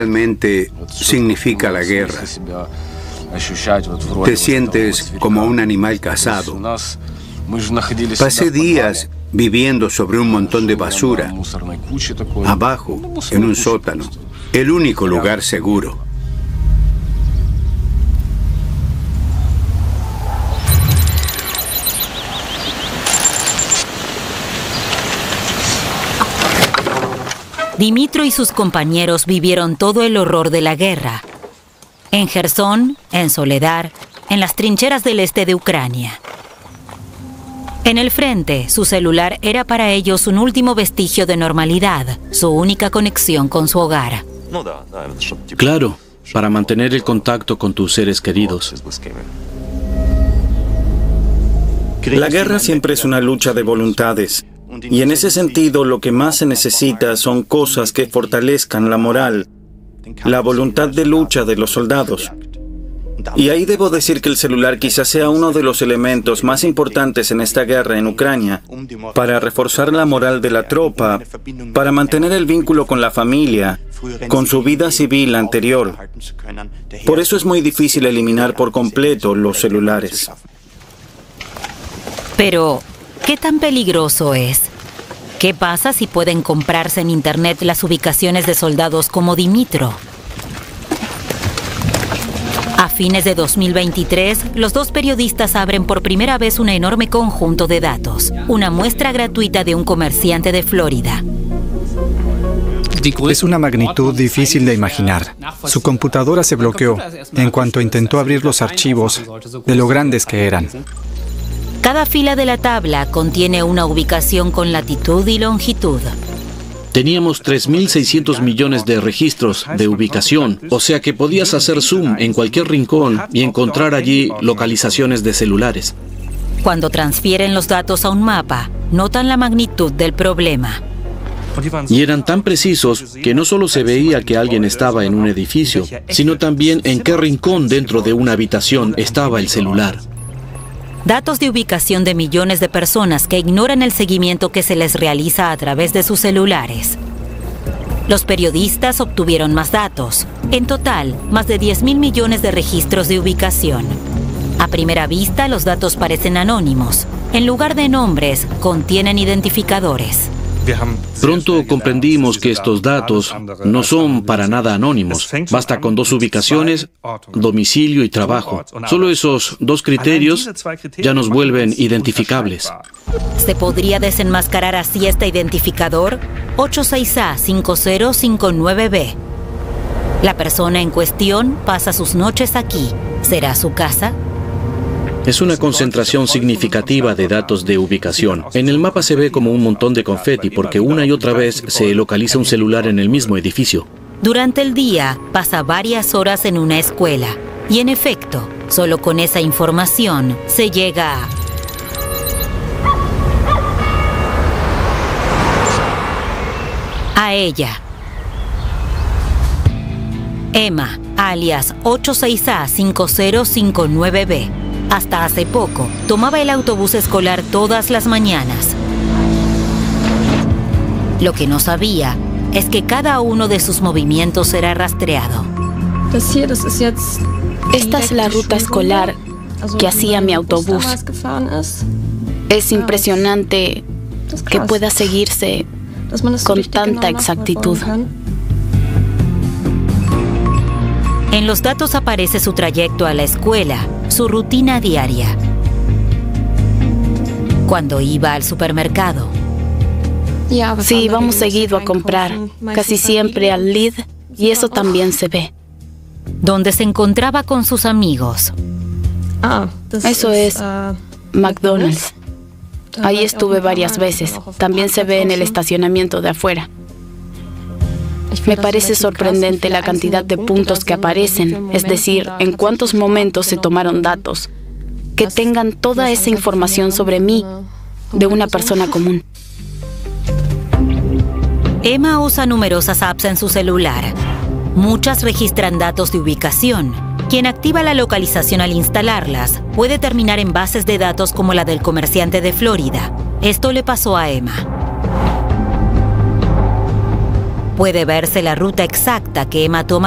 Realmente significa la guerra. Te sientes como un animal cazado. Pasé días viviendo sobre un montón de basura, abajo, en un sótano, el único lugar seguro. Dimitro y sus compañeros vivieron todo el horror de la guerra. En Jersón, en Soledar, en las trincheras del este de Ucrania. En el frente, su celular era para ellos un último vestigio de normalidad, su única conexión con su hogar. Claro, para mantener el contacto con tus seres queridos. La guerra siempre es una lucha de voluntades. Y en ese sentido, lo que más se necesita son cosas que fortalezcan la moral, la voluntad de lucha de los soldados. Y ahí debo decir que el celular quizás sea uno de los elementos más importantes en esta guerra en Ucrania, para reforzar la moral de la tropa, para mantener el vínculo con la familia, con su vida civil anterior. Por eso es muy difícil eliminar por completo los celulares. Pero, ¿qué tan peligroso es? ¿Qué pasa si pueden comprarse en Internet las ubicaciones de soldados como Dimitro? A fines de 2023, los dos periodistas abren por primera vez un enorme conjunto de datos, una muestra gratuita de un comerciante de Florida. Es una magnitud difícil de imaginar. Su computadora se bloqueó en cuanto intentó abrir los archivos de lo grandes que eran. Cada fila de la tabla contiene una ubicación con latitud y longitud. Teníamos 3.600 millones de registros de ubicación, o sea que podías hacer zoom en cualquier rincón y encontrar allí localizaciones de celulares. Cuando transfieren los datos a un mapa, notan la magnitud del problema. Y eran tan precisos que no solo se veía que alguien estaba en un edificio, sino también en qué rincón dentro de una habitación estaba el celular. Datos de ubicación de millones de personas que ignoran el seguimiento que se les realiza a través de sus celulares. Los periodistas obtuvieron más datos. En total, más de 10.000 millones de registros de ubicación. A primera vista, los datos parecen anónimos. En lugar de nombres, contienen identificadores. Pronto comprendimos que estos datos no son para nada anónimos. Basta con 2 ubicaciones, domicilio y trabajo. Solo esos 2 criterios ya nos vuelven identificables. ¿Se podría desenmascarar así este identificador? 86A5059B. La persona en cuestión pasa sus noches aquí. ¿Será su casa? Es una concentración significativa de datos de ubicación. En el mapa se ve como un montón de confeti porque una y otra vez se localiza un celular en el mismo edificio. Durante el día pasa varias horas en una escuela. Y en efecto, solo con esa información se llega a ella. Emma, alias 86A5059B. Hasta hace poco, tomaba el autobús escolar todas las mañanas. Lo que no sabía es que cada uno de sus movimientos era rastreado. Esta es la ruta escolar que hacía mi autobús. Es impresionante que pueda seguirse con tanta exactitud. En los datos aparece su trayecto a la escuela, su rutina diaria. Cuando iba al supermercado. Sí, vamos seguido a comprar, casi siempre al Lidl, y eso también se ve. Donde se encontraba con sus amigos. Eso es McDonald's. Ahí estuve varias veces. También se ve en el estacionamiento de afuera. Me parece sorprendente la cantidad de puntos que aparecen, es decir, en cuántos momentos se tomaron datos, que tengan toda esa información sobre mí, de una persona común. Emma usa numerosas apps en su celular. Muchas registran datos de ubicación. Quien activa la localización al instalarlas puede terminar en bases de datos como la del comerciante de Florida. Esto le pasó a Emma. Puede verse la ruta exacta que Emma toma